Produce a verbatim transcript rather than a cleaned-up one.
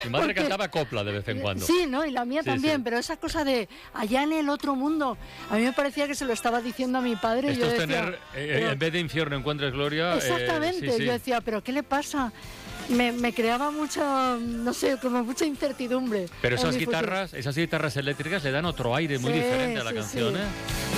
Mi madre Porque, cantaba copla de vez en cuando. Sí, ¿no? Y la mía Sí, también, sí. pero esa cosa de allá en el otro mundo, a mí me parecía que se lo estaba diciendo a mi padre. Esto y yo es decía, tener, eh, pero, en vez de infierno encuentres gloria. exactamente, eh, sí, sí. yo decía, pero ¿qué le pasa? Me, me creaba mucha, no sé, como mucha incertidumbre. Pero en esas mi futuro. guitarras, esas guitarras eléctricas le dan otro aire muy Sí, diferente a la sí, canción, sí. ¿eh?